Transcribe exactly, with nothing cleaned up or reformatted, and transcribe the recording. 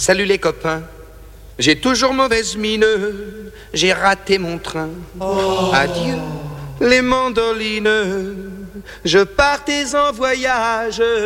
Salut les copains, j'ai toujours mauvaise mine, j'ai raté mon train. Oh. Adieu les mandolines, je partais en voyage.